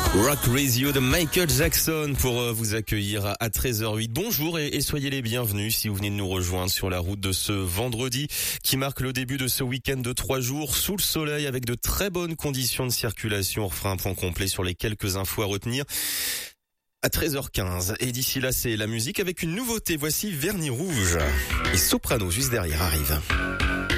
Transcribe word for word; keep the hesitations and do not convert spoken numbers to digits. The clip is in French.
Rock With You de Michael Jackson pour euh, vous accueillir à treize heures huit. Bonjour et, et soyez les bienvenus si vous venez de nous rejoindre sur la route de ce vendredi qui marque le début de ce week-end de trois jours sous le soleil avec de très bonnes conditions de circulation. On refera un point complet sur les quelques infos à retenir à treize heures quinze. Et d'ici là, c'est la musique avec une nouveauté. Voici Vernis Rouge et Soprano juste derrière arrive.